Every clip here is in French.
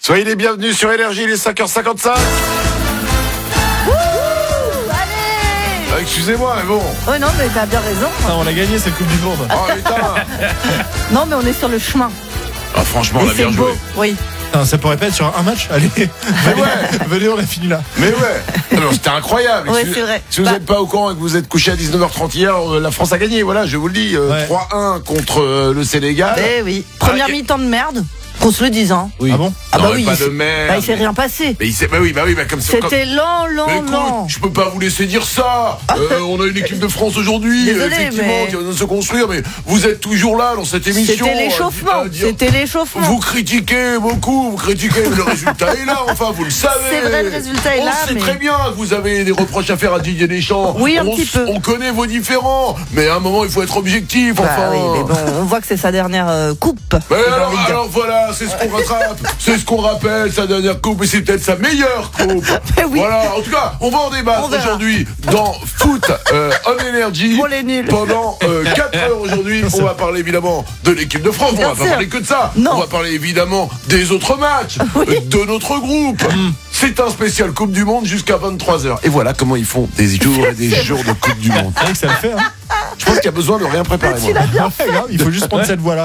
Soyez les bienvenus sur Énergie, il est 5h55. Excusez-moi, mais bon. Oh non, mais t'as bien raison. Ah, on a gagné cette Coupe du Monde. Oh putain. Non, mais on est sur le chemin. Ah franchement, on a Et c'est bien beau. joué. Oui. Non, ça pourrait pas être sur un match. Allez, venez, on a fini là. Mais ouais. Non, c'était incroyable. Ouais, Si- c'est vrai. Si vous n'êtes pas au courant et que vous êtes couché à 19h30 hier, la France a gagné. Voilà, je vous le dis. Ouais. 3-1 contre le Sénégal. Eh oui. Première Ah, mi-temps de merde. Qu'on se le dise, hein. Oui. Ah bon? Ah bah Non, oui. pas de merde. Il s'est rien passé. Mais il s'est, bah oui, comme ça. C'était lent. Mais écoute, je peux pas vous laisser dire ça. On a une équipe de France aujourd'hui, Désolé, effectivement, mais- qui va se construire. Mais vous êtes toujours là dans cette émission. C'était l'échauffement. à dire- C'était l'échauffement. Vous critiquez beaucoup, vous critiquez, le résultat est là, enfin, vous le savez. C'est vrai, le résultat est là, On sait mais- très bien que vous avez des reproches à faire à Didier Deschamps. Oui, un petit peu. On connaît vos différends, mais à un moment, il faut être objectif, Bah enfin. oui, mais bon, on voit que c'est sa dernière coupe. Mais j'ai envie de dire. alors voilà, c'est ce qu'on rattrape, c'est ce qu'on rappelle, sa dernière coupe, et c'est peut-être sa meilleure coupe. Mais oui. Voilà, en tout cas, on va en débattre On verra. aujourd'hui dans Foot on Energy. Pour les nuls. Pendant 4 heures aujourd'hui, on va parler évidemment de l'équipe de France, Bien on va pas sûr. parler que de ça. Non. On va parler évidemment des autres matchs, de notre groupe. C'est un spécial Coupe du Monde jusqu'à 23h. Et voilà comment ils font des jours et des jours de Coupe du Monde. C'est vrai que ça le fait, hein. Je pense qu'il y a besoin de rien préparer. Tu l'as bien fait. Ouais, grave, il faut juste prendre cette voie-là.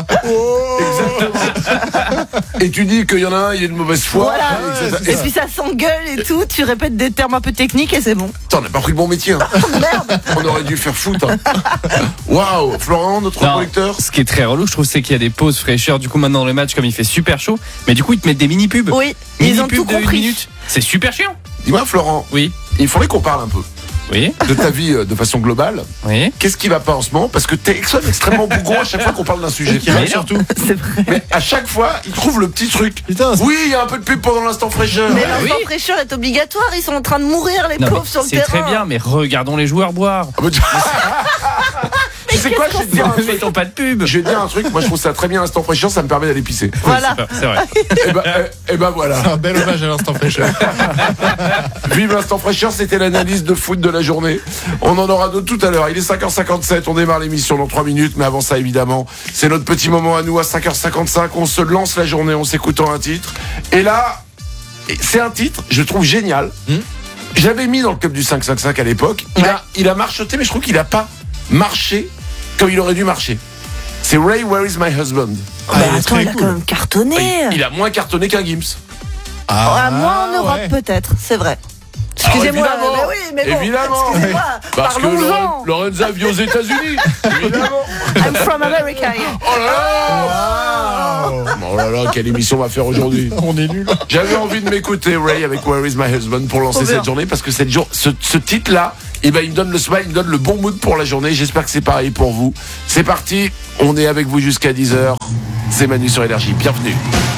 Et tu dis qu'il y en a un, il est de mauvaise foi. Voilà. Et Et puis ça s'engueule et tout. Tu répètes des termes un peu techniques et c'est bon. Putain, on n'a pas pris le bon métier. Hein. Merde. On aurait dû faire foot. Hein. Waouh, Florent, notre Non, producteur. ce qui est très relou, je trouve, c'est qu'il y a des pauses fraîcheur. Du coup, maintenant, dans les matchs, comme il fait super chaud, mais du coup, ils te mettent des mini-pubs. Oui, ils ont tout Mini-pubs de 1 compris. minute. C'est super chiant. Dis-moi, Florent, Oui. il faudrait qu'on parle un peu Oui. de ta vie de façon globale. Oui. Qu'est-ce qui va pas en ce moment? Parce que t'es extrêmement bougon à chaque fois qu'on parle d'un sujet. Qui rêve surtout. C'est vrai. Mais à chaque fois, il trouve le petit truc. Putain, c'est- Oui, il y a un peu de pub pendant l'instant fraîcheur. Mais oui. l'instant fraîcheur est obligatoire. Ils sont en train de mourir, les Non, pauvres, mais sur le c'est terrain. très bien, mais regardons les joueurs boire. Ah, mais tu sais quoi, je vais te dire un Ne truc. mettons pas de pub. Je vais te dire un truc, moi je trouve ça très bien l'instant fraîcheur, ça me permet d'aller pisser. Voilà. C'est vrai. Et ben voilà. un bel hommage à l'instant fraîcheur. Vive l'instant fraîcheur, c'était l'analyse de foot de la journée. On en aura d'autres tout à l'heure. Il est 5h57, on démarre l'émission dans 3 minutes, mais avant ça évidemment, c'est notre petit moment à nous à 5h55. On se lance la journée en s'écoutant un titre. Et là, c'est un titre, je trouve génial. Je l'avais mis dans le club du 555 à l'époque. Il a marchoté, mais je trouve qu'il a pas marché comme il aurait dû marcher. C'est Ray, Where is my husband? Bah, il est attends, très il a cool. quand même cartonné. Il a moins cartonné qu'un Gims. Ah, moi en Europe ouais. peut-être, c'est vrai. Excusez-moi, évidemment. mais oui, mais bon, Évidemment. excusez-moi, Parce que parlons-en. Lorenza vit aux États-Unis. Évidemment. I'm from America. Oh là là. Oh là là, quelle émission on va faire aujourd'hui. On est nuls. J'avais envie de m'écouter Ray avec Where is my husband pour lancer Trop bien. cette journée parce que ce titre-là, il me donne le smile, il me donne le bon mood pour la journée. J'espère que c'est pareil pour vous. C'est parti, on est avec vous jusqu'à 10h. C'est Manu sur Énergie, bienvenue.